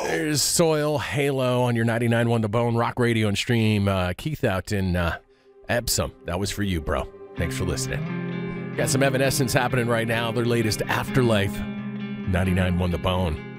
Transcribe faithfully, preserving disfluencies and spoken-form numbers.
There's Soil, Halo on your ninety-nine point one The Bone, Rock Radio and Stream. Uh, Keith out in uh, Epsom. That was for you, bro. Thanks for listening. Got some Evanescence happening right now. Their latest Afterlife, ninety-nine point one The Bone.